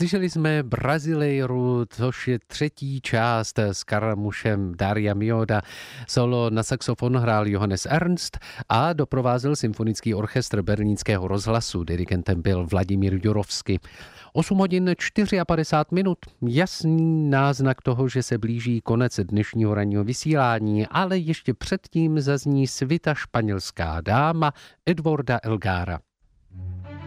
Slyšeli jsme Brazileiru, což je třetí část s Karamušem Daria Mioda. Solo na saxofon hrál Johannes Ernst a doprovázel symfonický orchestr Berlínského rozhlasu. Dirigentem byl Vladimír Jurovsky. 8 hodin 54 minut. Jasný náznak toho, že se blíží konec dnešního ranního vysílání, ale ještě předtím zazní svita Španělská dáma Edwarda Elgara.